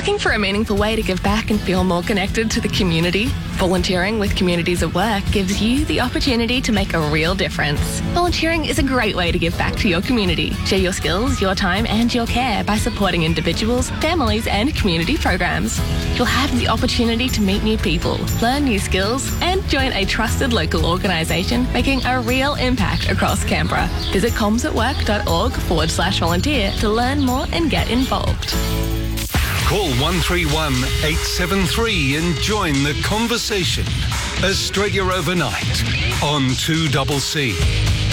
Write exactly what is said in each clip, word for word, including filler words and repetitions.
Looking for a meaningful way to give back and feel more connected to the community? Volunteering with Communities at Work gives you the opportunity to make a real difference. Volunteering is a great way to give back to your community. Share your skills, your time and your care by supporting individuals, families and community programs. You'll have the opportunity to meet new people, learn new skills and join a trusted local organisation making a real impact across Canberra. Visit comsatwork.org forward slash volunteer to learn more and get involved. Call one three one, eight seven three and join the conversation. Australia Overnight on two C C.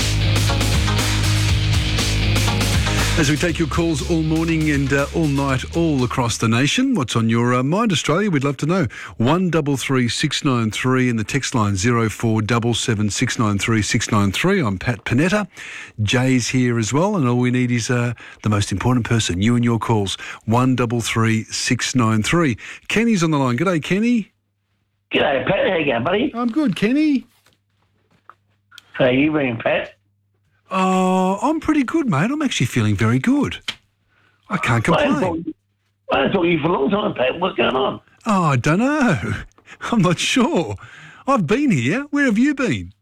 As we take your calls all morning and uh, all night, all across the nation, what's on your uh, mind, Australia? We'd love to know. one three three six nine three and the text line zero four seven seven six nine three six nine three. I'm Pat Panetta. Jay's here as well, and all we need is uh, the most important person, you and your calls. one three three six nine three. Kenny's on the line. G'day, Kenny. G'day, Pat. How you going, buddy? I'm good, Kenny. How you been, Pat? Oh, I'm pretty good, mate. I'm actually feeling very good. I can't complain. I haven't talked to you for a long time, Pat. What's going on? Oh, I don't know. I'm not sure. I've been here. Where have you been?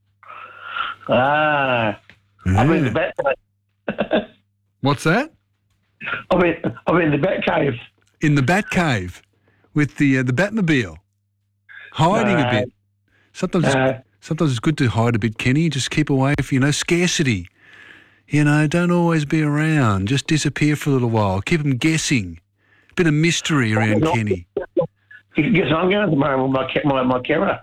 Ah, Yeah. I've been in the bat cave. What's that? I've been, I've been in the bat cave. In the Bat Cave with the uh, the Batmobile. Hiding No. a bit. Sometimes it's, No. sometimes it's good to hide a bit, Kenny. Just keep away from, you know, scarcity. You know, don't always be around. Just disappear for a little while. Keep them guessing. Bit of mystery around No. Kenny. Guess I'm going tomorrow with my, ca- my, my carer.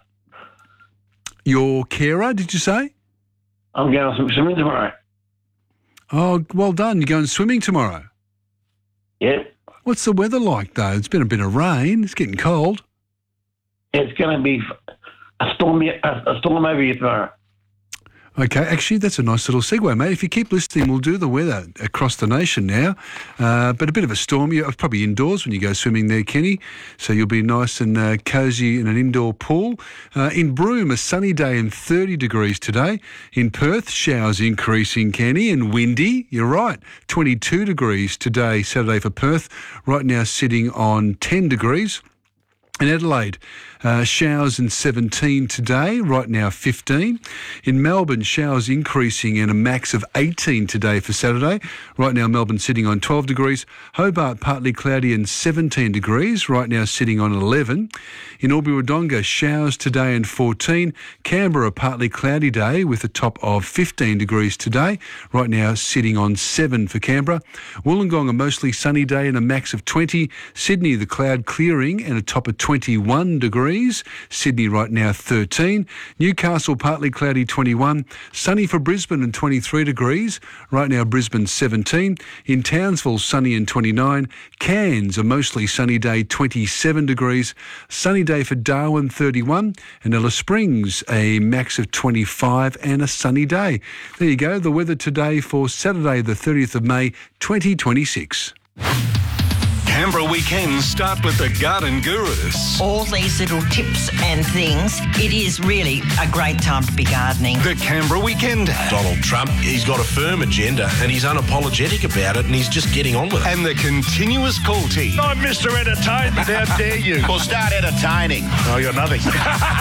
Your carer, did you say? I'm going some swimming tomorrow. Oh, well done. You're going swimming tomorrow. Yep. What's the weather like, though? It's been a bit of rain. It's getting cold. It's going to be a storm, a, a storm over here tomorrow. Okay, actually, that's a nice little segue, mate. If you keep listening, we'll do the weather across the nation now. Uh, but a bit of a storm. You're probably indoors when you go swimming there, Kenny. So you'll be nice and uh, cosy in an indoor pool. Uh, in Broome, a sunny day and thirty degrees today. In Perth, showers increasing, Kenny, and windy. You're right, twenty-two degrees today, Saturday for Perth. Right now sitting on ten degrees. In Adelaide, uh, showers and seventeen today, right now fifteen. In Melbourne, showers increasing and a max of eighteen today for Saturday. Right now, Melbourne sitting on twelve degrees. Hobart, partly cloudy and seventeen degrees, right now sitting on eleven. In Albury-Wodonga, showers today and fourteen. Canberra, partly cloudy day with a top of fifteen degrees today, right now sitting on seven for Canberra. Wollongong, a mostly sunny day and a max of twenty. Sydney, the cloud clearing and a top of twenty-one degrees. Sydney right now thirteen. Newcastle partly cloudy twenty-one. Sunny for Brisbane and twenty-three degrees. Right now Brisbane seventeen. In Townsville sunny and twenty-nine. Cairns a mostly sunny day twenty-seven degrees. Sunny day for Darwin thirty-one. And Alice Springs a max of twenty-five and a sunny day. There you go. The weather today for Saturday the thirtieth of May twenty twenty-six. Canberra weekends start with the Garden Gurus. All these little tips and things, it is really a great time to be gardening. The Canberra Weekend. Donald Trump, he's got a firm agenda and he's unapologetic about it and he's just getting on with it. And the continuous call team. I'm Mister Entertainment, how dare you? Well, start entertaining. Oh, you're nothing. You'll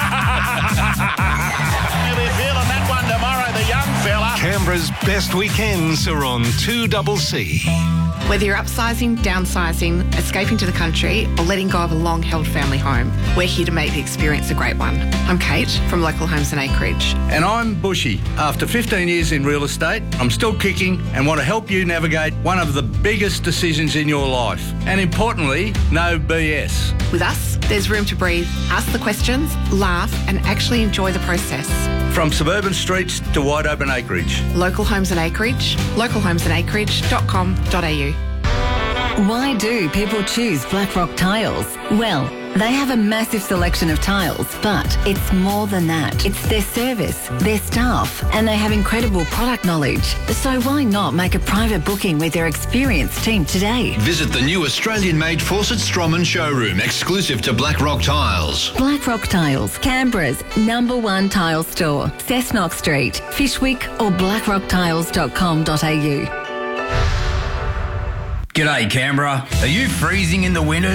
be feeling that one tomorrow, the young fella. Canberra's best weekends are on two C C. Whether you're upsizing, downsizing, escaping to the country, or letting go of a long-held family home, we're here to make the experience a great one. I'm Kate from Local Homes and Acreage. And I'm Bushy. After fifteen years in real estate, I'm still kicking and want to help you navigate one of the biggest decisions in your life. And importantly, no B S. With us, there's room to breathe, ask the questions, laugh, and actually enjoy the process. From suburban streets to wide open acreage. Local Homes and Acreage, local homes and acreage dot com dot a u. Why do people choose Blackrock Tiles? Well, they have a massive selection of tiles, but it's more than that. It's their service, their staff, and they have incredible product knowledge. So why not make a private booking with their experienced team today? Visit the new Australian-made Fawcett Stroman showroom, exclusive to Blackrock Tiles. Blackrock Tiles, Canberra's number one tile store. Cessnock Street, Fishwick or blackrock tiles dot com dot a u. G'day Canberra. Are you freezing in the winter?